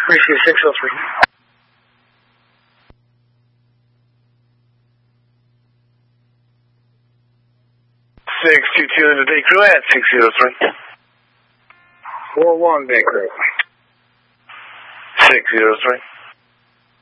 Receive 603. 622 in the day crew at 603. 41 day crew. 603.